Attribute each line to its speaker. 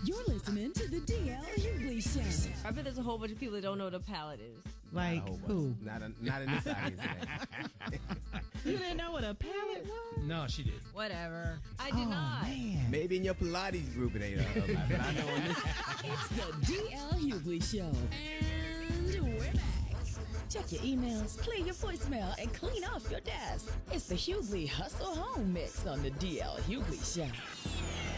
Speaker 1: You're listening to the DL Hughley Show.
Speaker 2: I bet there's a whole bunch of people that don't know what a palate is.
Speaker 3: Like who?
Speaker 4: Not in this audience today.
Speaker 3: You didn't know what a palate was?
Speaker 5: No, she did.
Speaker 2: Whatever. I did not.
Speaker 3: Man.
Speaker 4: Maybe in your Pilates group it ain't but I know in this.
Speaker 1: It's the DL Hughley Show. And we're back. Check your emails, clear your voicemail, and clean off your desk. It's the Hughley Hustle Home Mix on the DL Hughley Show.